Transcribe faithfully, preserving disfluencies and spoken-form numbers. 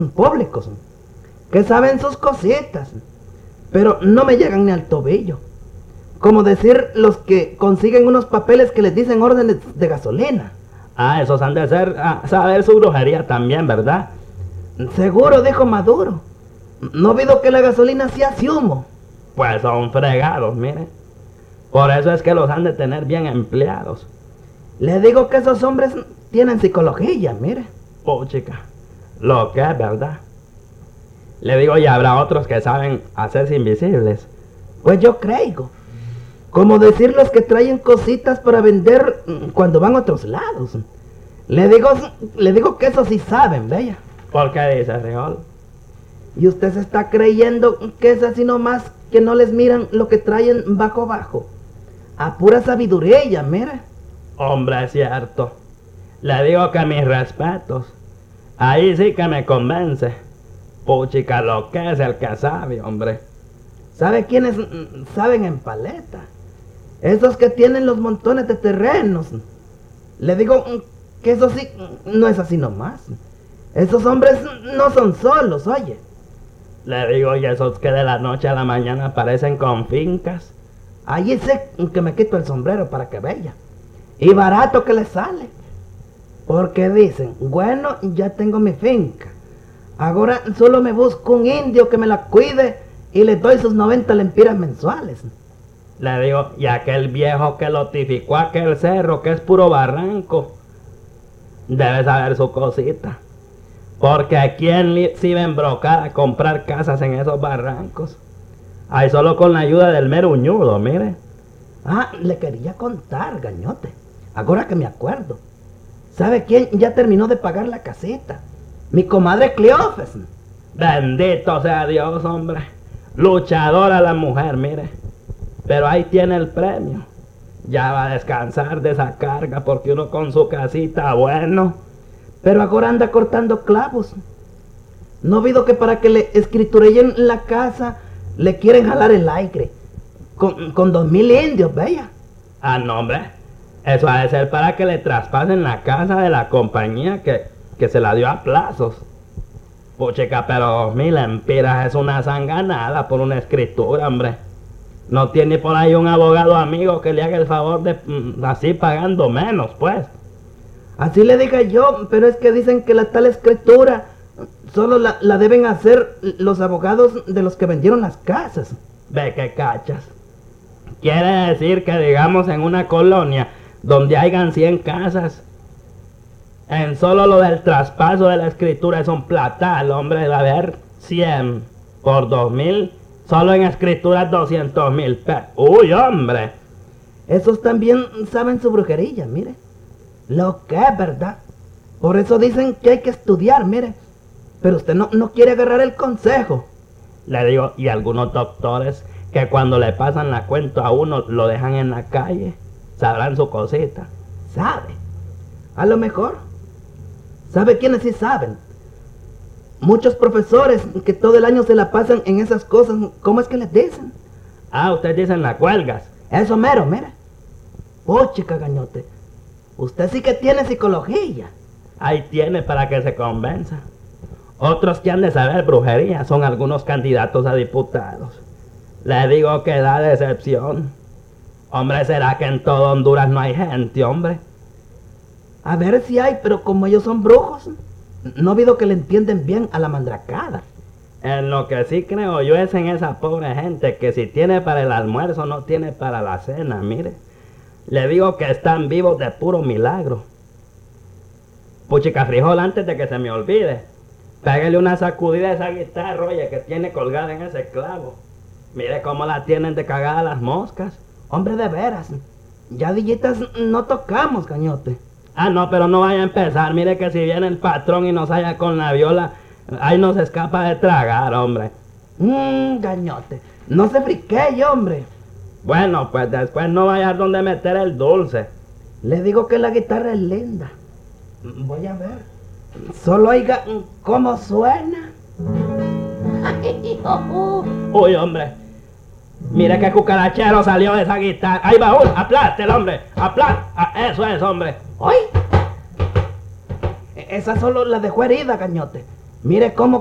públicos, que saben sus cositas, pero no me llegan ni al tobillo. Como decir los que consiguen unos papeles que les dicen órdenes de gasolina. Ah, esos han de ser, ah, saber su brujería también, ¿verdad? Seguro, dijo Maduro. No vido que la gasolina se hace humo. Pues son fregados, mire. Por eso es que los han de tener bien empleados. Le digo que esos hombres tienen psicología, mire. Oh, chica, lo que es verdad. Le digo, y habrá otros que saben hacerse invisibles. Pues yo creo. Como decir los que traen cositas para vender cuando van a otros lados. Le digo, le digo que eso sí saben, bella. ¿Por qué dice, Frijol? Y usted se está creyendo que es así nomás, que no les miran lo que traen bajo bajo. A pura sabiduría, mire. Hombre, es cierto. Le digo que mis respetos. Ahí sí que me convence. Puchica, lo que es el que sabe, hombre. ¿Sabe quiénes saben en paleta? Esos que tienen los montones de terrenos. Le digo que eso sí no es así nomás. Esos hombres no son solos, oye. Le digo, y esos que de la noche a la mañana aparecen con fincas. Allí sé que me quito el sombrero para que vea. Y barato que le sale. Porque dicen, bueno, ya tengo mi finca. Ahora solo me busco un indio que me la cuide y le doy sus noventa lempiras mensuales. Le digo, y aquel viejo que lotificó aquel cerro, que es puro barranco, debe saber su cosita. Porque a quién se iba a embrocar a comprar casas en esos barrancos. Ahí solo con la ayuda del mero uñudo, mire. Ah, le quería contar, gañote. Ahora que me acuerdo. ¿Sabe quién ya terminó de pagar la casita? Mi comadre Cleofes. Bendito sea Dios, hombre. Luchadora la mujer, mire. Pero ahí tiene el premio. Ya va a descansar de esa carga porque uno con su casita, bueno. Pero ahora anda cortando clavos. No vido que para que le escritureen la casa le quieren jalar el aire. Con, con dos mil indios, vea. Ah, no, hombre. Eso ha de ser para que le traspasen la casa de la compañía que, que se la dio a plazos. Puchica, pero dos mil empiras es una sanganada por una escritura, hombre. No tiene por ahí un abogado amigo que le haga el favor de mm, así pagando menos, pues. Así le diga yo, pero es que dicen que la tal escritura solo la, la deben hacer los abogados de los que vendieron las casas. Ve que cachas. Quiere decir que digamos en una colonia donde hayan cien casas, en solo lo del traspaso de la escritura es un platal, hombre, va a haber cien por dos mil, solo en escrituras doscientos mil. Uy, hombre. Esos también saben su brujería, mire. Lo que es verdad. Por eso dicen que hay que estudiar, mire. Pero usted no, no quiere agarrar el consejo. Le digo, y algunos doctores que cuando le pasan la cuenta a uno lo dejan en la calle, sabrán su cosita. ¿Sabe? A lo mejor. ¿Sabe quiénes sí saben? Muchos profesores que todo el año se la pasan en esas cosas. ¿Cómo es que les dicen? Ah, ustedes dicen las cuelgas. Eso mero, mire. Oh, chica gañote. Usted sí que tiene psicología. Ahí tiene para que se convenza. Otros que han de saber brujería son algunos candidatos a diputados. Le digo que da decepción. Hombre, ¿será que en todo Honduras no hay gente, hombre? A ver si hay, pero como ellos son brujos, no vido que le entienden bien a la mandracada. En lo que sí creo yo es en esa pobre gente que si tiene para el almuerzo no tiene para la cena, mire. Le digo que están vivos de puro milagro. Puchica Frijol, antes de que se me olvide, pégale una sacudida a esa guitarra, oye, que tiene colgada en ese clavo. Mire cómo la tienen de cagada las moscas. Hombre, de veras, ya dillitas no tocamos, gañote. Ah, no, pero no vaya a empezar. Mire que si viene el patrón y nos halla con la viola, ahí nos escapa de tragar, hombre. Mmm, gañote, no se friquee, hombre. Bueno, pues después no vaya a donde meter el dulce. Le digo que la guitarra es linda. Voy a ver. Solo oiga cómo suena. Uy, hombre. Mire qué cucarachero salió de esa guitarra. Ahí va uno, aplaste el hombre. Aplaste. Ah, eso es, hombre. ¡Ay! Esa solo la dejó herida, gañote. Mire cómo